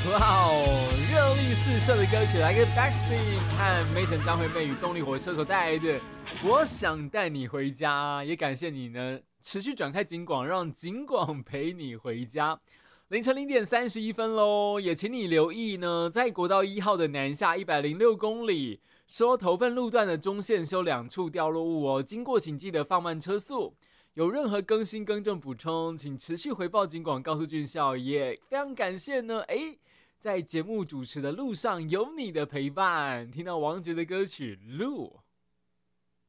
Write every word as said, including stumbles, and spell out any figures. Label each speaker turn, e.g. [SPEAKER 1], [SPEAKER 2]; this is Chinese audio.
[SPEAKER 1] 哇哦，热力四射的歌曲，来个 Backstreet 和 Mason 张惠妹与动力火车所带来的《我想带你回家》，也感谢你呢持续转开警广，让警广陪你回家。凌晨零点三十一分喽，也请你留意呢，在国道一号的南下一百零六公里，说头份路段的中线修两处掉落物哦，经过请记得放慢车速。有任何更新更正补充，请持续回报警广告诉俊孝，也非常感谢呢。哎，在节目主持的路上有你的陪伴，听到王杰的歌曲《路》。